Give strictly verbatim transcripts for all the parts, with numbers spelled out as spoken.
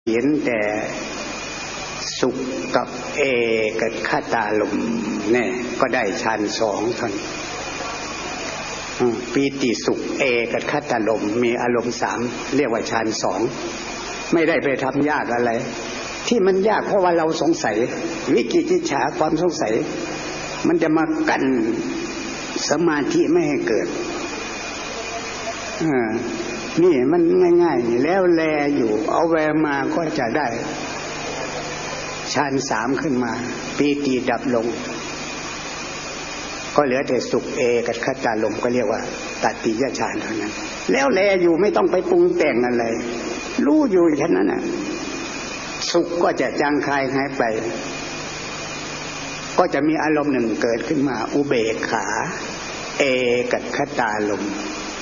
เห็นแต่สุขกับเอกับคตารมณ์เนี่ยก็ได้ฌานสองท่านปีติสุขเอกับคตารมณ์มีอารมณ์สามเรียกว่าฌานสองไม่ได้ไปทำยากอะไรที่มันยากเพราะว่าเราสงสัยวิกิจิจฉาความสงสัยมันจะมากันสมาธิไม่ให้เกิดอ่านี่มันง่ายๆนี่แล้วแลอยู่เอาแวมาก็จะได้ฌานสามขึ้นมาปีติดับลงก็เหลือแต่สุขเอกับคตารมณ์ก็เรียกว่าตัตติยฌานเท่านั้นแล้วแลอยู่ไม่ต้องไปปรุงแต่งอะไรรู้อยู่แค่นั้นน่ะสุขก็จะจางคายหายไปก็จะมีอารมณ์หนึ่งเกิดขึ้นมาอุเบกขาเอกับคตารมณ์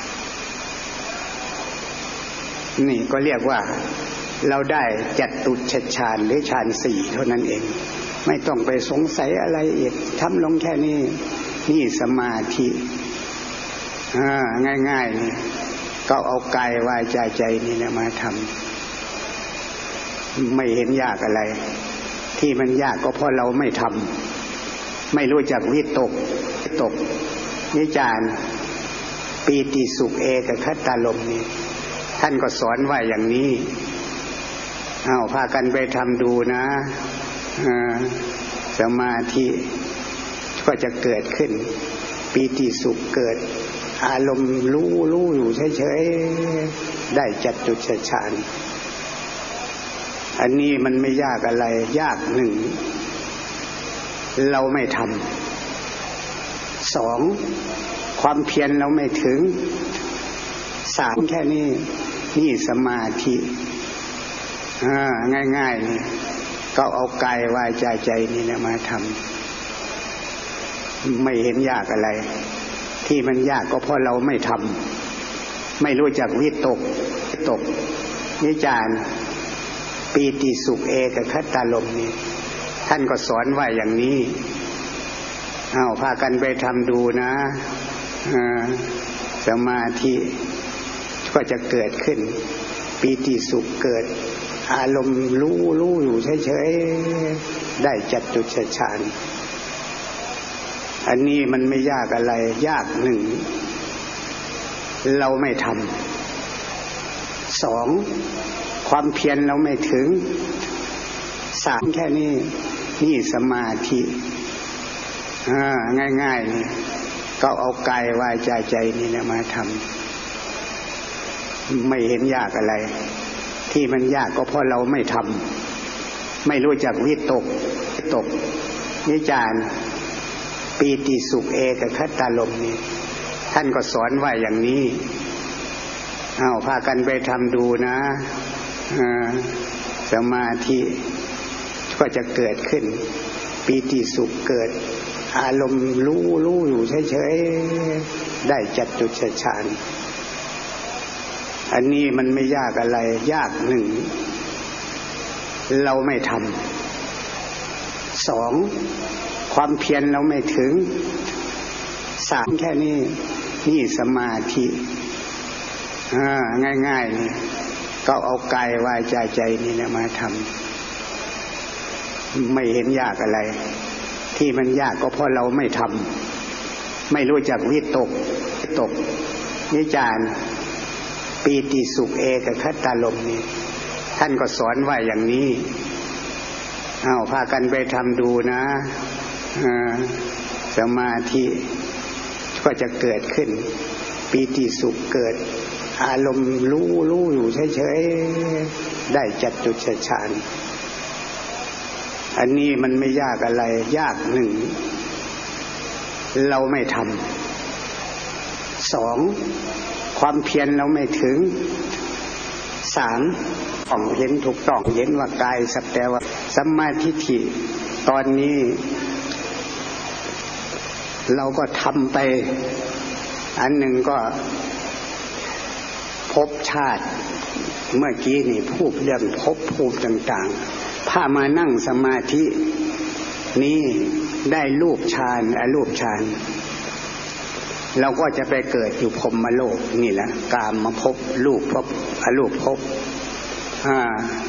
นี่ก็เรียกว่าเราได้จัตุชฌานหรือฌานสี่เท่านั้นเองไม่ต้องไปสงสัยอะไรอีกทำลงแค่นี้นี่สมาธิง่ายๆนี่ก็เอากายวาจาใจนี่นะมาทำไม่เห็นยากอะไรที่มันยากก็เพราะเราไม่ทำไม่รู้จักวิตกตกวิจารปีติสุขเอกับคตารมณ์นี่ท่านก็สอนว่าอย่างนี้เอาพากันไปทำดูนะสมาธิก็จะเกิดขึ้นปีติสุขเกิดอารมณ์รู้รู้อยู่เฉยๆได้จัตุชฌานอันนี้มันไม่ยากอะไรยากหนึ่งเราไม่ทำสองความเพียรเราไม่ถึงสามแค่นี้นี่สมาธิง่ายๆนี่ก็เอากายวาจาใจนี่นะมาทำไม่เห็นยากอะไรที่มันยากก็เพราะเราไม่ทำไม่รู้จักวิตกตกวิจารปีติสุขเอกับคตารมณ์นี่ท่านก็สอนว่าอย่างนี้เอาพากันไปทำดูนะสมาธิก็จะเกิดขึ้นปีติสุขเกิดอารมณ์รู้รู้อยู่เฉยๆได้จัตุชฌานอันนี้มันไม่ยากอะไรยากหนึ่งเราไม่ทำสองความเพียรเราไม่ถึงสามแค่นี้นี่สมาธิง่ายๆนี่ก็เอากายวาจาใจนี่นะมาทำไม่เห็นยากอะไรที่มันยากก็เพราะเราไม่ทำไม่รู้จักวิตกตกวิจารปีติสุขเอกับคตารมณ์นี่ท่านก็สอนว่าอย่างนี้เอาพากันไปทำดูนะสมาธิก็จะเกิดขึ้นปีติสุขเกิดอารมณ์รู้รู้อยู่เฉยๆได้จัตุชฌานอันนี้มันไม่ยากอะไรยากหนึ่งเราไม่ทำสองความเพียรเราไม่ถึงสามแค่นี้นี่สมาธิง่ายๆนี่ก็เอากายวาจาใจนี่นะมาทำไม่เห็นยากอะไรที่มันยากก็เพราะเราไม่ทำไม่รู้จักวิตกตกวิจารปีติสุขเอกับคตารมณ์นี่ท่านก็สอนว่าอย่างนี้เอาพากันไปทำดูนะสมาธิก็จะเกิดขึ้นปีติสุขเกิดอารมณ์รู้รู้อยู่เฉยๆได้จัตุชฌานอันนี้มันไม่ยากอะไรยากหนึ่งเราไม่ทำสองความเพียรเราไม่ถึงสามต้องเห็นถูกต้องเห็นว่ากายสักแต่ว่าสัมมาทิฏฐิตอนนี้เราก็ทำไปอันหนึ่งก็ภพชาติเมื่อกี้นี่พูดเรื่องภพภูมิต่างๆพามานั่งสมาธินี่ได้รูปฌานอรูปฌานเราก็จะไปเกิดอยู่พรหมโลกนี่แหละกามมาภพรูปภพอรูปภพอ่า